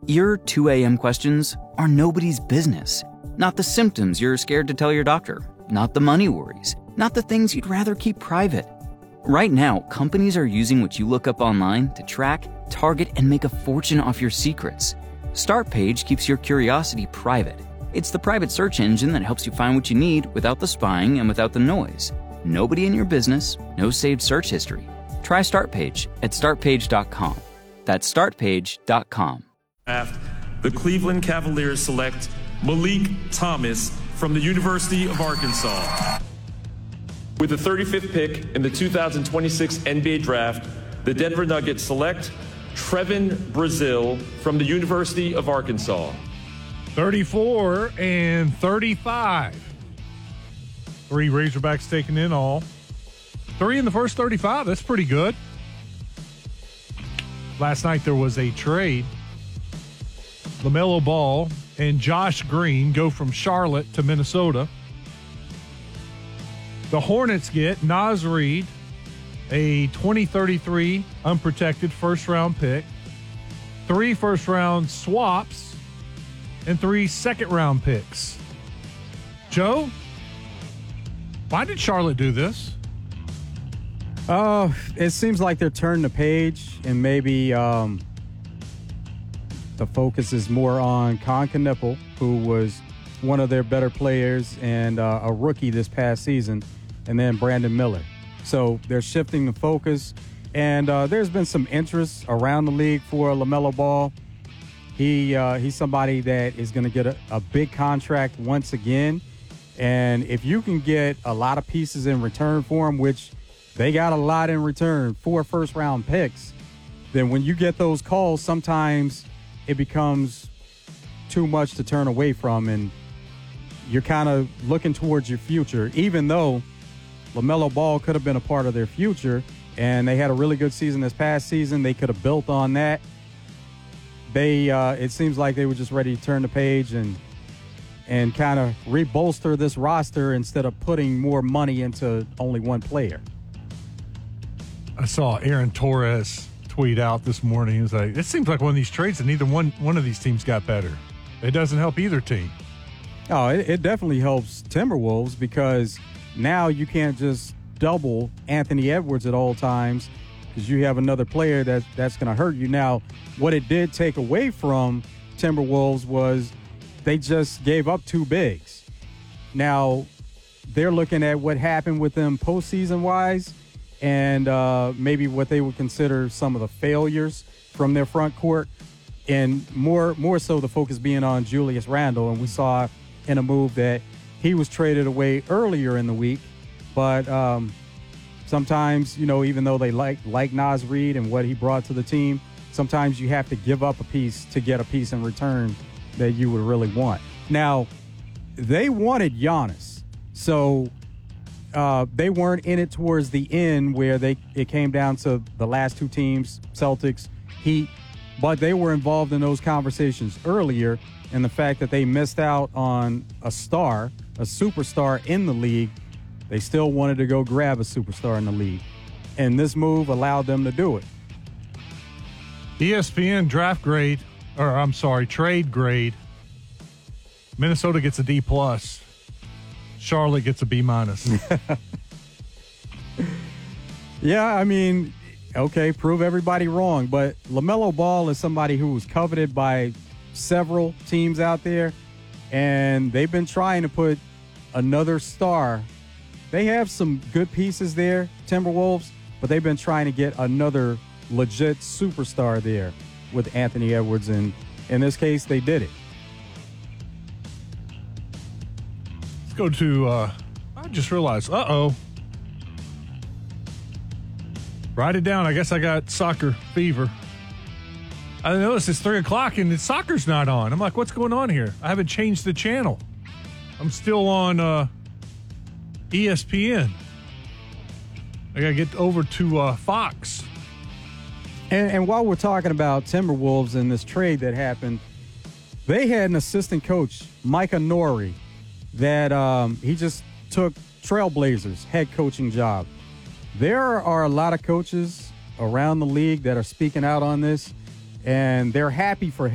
Your 2 a.m. questions are nobody's business. Not the symptoms you're scared to tell your doctor. Not the money worries. Not the things you'd rather keep private. Right now, companies are using what you look up online to track, target, and make a fortune off your secrets. Startpage keeps your curiosity private. It's the private search engine that helps you find what you need without the spying and without the noise. Nobody in your business, no saved search history. Try Startpage at startpage.com. That's startpage.com. The Cleveland Cavaliers select Malik Thomas from the University of Arkansas. With the 35th pick in the 2026 NBA Draft, the Denver Nuggets select Trevin Brazile from the University of Arkansas. 34 and 35. 3 Razorbacks taken in all. 3 in the first 35. That's pretty good. Last night there was a trade. LaMelo Ball and Josh Green go from Charlotte to Minnesota. The Hornets get Naz Reid, a 2033 unprotected first-round pick, 3 first-round swaps, and 3 second-round picks. Joe, why did Charlotte do this? It seems like they're turning the page, and maybe the focus is more on Con Knueppel, who was one of their better players and a rookie this past season, and then Brandon Miller. So they're shifting the focus, and there's been some interest around the league for LaMelo Ball. He's somebody that is going to get a big contract once again, and if you can get a lot of pieces in return for him, which they got a lot in return, 4 first-round picks, then when you get those calls, sometimes it becomes too much to turn away from, and you're kind of looking towards your future, even though LaMelo Ball could have been a part of their future, and they had a really good season this past season. They could have built on that. It seems like they were just ready to turn the page and kind of rebolster this roster instead of putting more money into only one player. I saw Aaron Torres tweet out this morning. He was like, it seems like one of these trades that neither one of these teams got better. It doesn't help either team. Oh, it definitely helps Timberwolves, because now you can't just double Anthony Edwards at all times, because you have another player that's going to hurt you. Now, what it did take away from Timberwolves was they just gave up 2 bigs. Now, they're looking at what happened with them postseason-wise, and maybe what they would consider some of the failures from their front court, and more so the focus being on Julius Randle. And we saw in a move that he was traded away earlier in the week. But sometimes, even though they like Naz Reid and what he brought to the team, sometimes you have to give up a piece to get a piece in return that you would really want. Now, they wanted Giannis, so they weren't in it towards the end where it came down to the last 2 teams, Celtics, Heat, but they were involved in those conversations earlier, and the fact that they missed out on a superstar in the league, they still wanted to go grab a superstar in the league, and this move allowed them to do it. ESPN trade grade. Minnesota gets a D+. Charlotte gets a B-. Yeah, I mean, okay, prove everybody wrong, but LaMelo Ball is somebody who was coveted by several teams out there, and they've been trying to put another star. They have some good pieces there, Timberwolves, but they've been trying to get another legit superstar there with Anthony Edwards, and in this case, they did it. Let's go to, I just realized, write it down. I guess I got soccer fever. I noticed it's 3 o'clock and the soccer's not on. I'm like, what's going on here? I haven't changed the channel. I'm still on ESPN. I got to get over to Fox. And while we're talking about Timberwolves and this trade that happened, they had an assistant coach, Micah Nori, that he just took Trailblazers' head coaching job. There are a lot of coaches around the league that are speaking out on this, and they're happy for him.